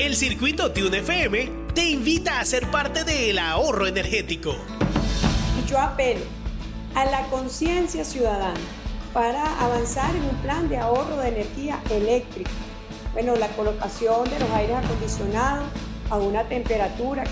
El circuito Tune FM te invita a ser parte del ahorro energético. Y yo apelo a la conciencia ciudadana para avanzar en un plan de ahorro de energía eléctrica. Bueno, la colocación de los aires acondicionados a una temperatura